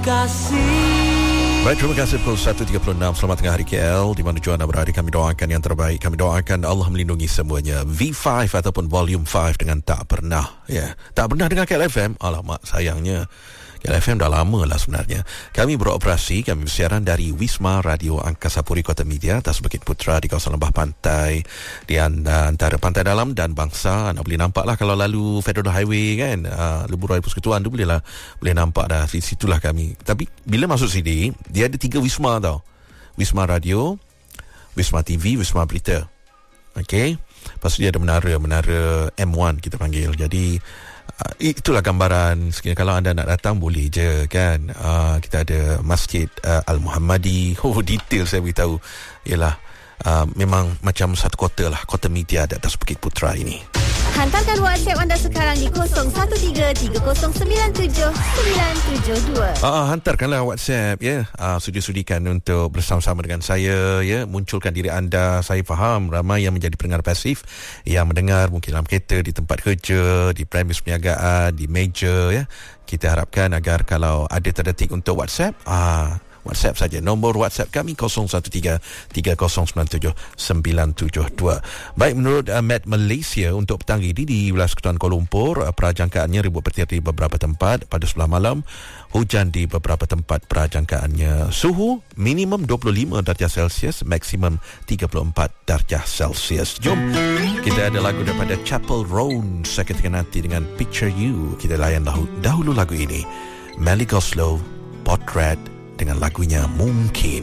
Baik, terima kasih pukul 1.36. Selamat tengah hari KL. Di mana juga anda berada, kami doakan yang terbaik. Kami doakan Allah melindungi semuanya. V5 ataupun Volume 5 dengan tak pernah. Tak pernah dengan KL FM. Alamak, sayangnya KL FM dah lama lah sebenarnya. Kami beroperasi, kami bersiaran dari Wisma Radio Angkasa Puri Kota Media atas Bukit Putra di kawasan lembah pantai di antara Pantai Dalam dan Bangsa. Anda boleh nampak lah kalau lalu Federal Highway kan, Lebuh Raya Persekutuan tu boleh nampak dah. Di situlah kami. Tapi bila masuk sini, dia ada 3 Wisma tau. Wisma Radio, Wisma TV, Wisma Berita. Okey. Lepas tu dia ada menara M1 kita panggil. Jadi itulah gambaran. Sekiranya kalau anda nak datang boleh je kan. Kita ada Masjid Al-Muhammadi. Detail saya beritahu. Ialah memang macam satu kota lah, kota media di atas Bukit Putra ini. Hantarkan WhatsApp anda sekarang di 0133097972. Hantarkanlah WhatsApp sudi-sudikan untuk bersama-sama dengan saya munculkan diri anda. Saya faham ramai yang menjadi pendengar pasif yang mendengar mungkin dalam kereta, di tempat kerja, di premis perniagaan, di meja Kita harapkan agar kalau ada terdetik untuk WhatsApp, WhatsApp saja. Nombor WhatsApp kami 0113-3097-972. Baik, menurut Met Malaysia untuk petang ini di wilayah Persekutuan Kuala Lumpur, perajangkaannya ribut petir di beberapa tempat pada sebelah malam, hujan di beberapa tempat perajangkaannya. Suhu minimum 25 darjah Celsius, maksimum 34 darjah Celsius. Jom kita ada lagu daripada Chapel Roan seketika nanti dengan Picture You. Kita layan dahulu lagu ini, Melly Goslow, Portrait dengan lagunya Mungkin.